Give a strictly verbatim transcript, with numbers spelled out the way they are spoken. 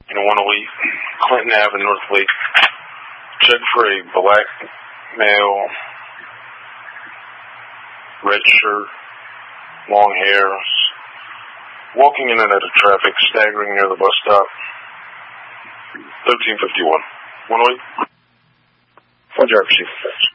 in one oh eight Clinton Avenue, North Lake. Check for a black male, red shirt, long hair, walking in and out of traffic, staggering near the bus stop. thirteen fifty-one one oh eight Fund Driver Chief.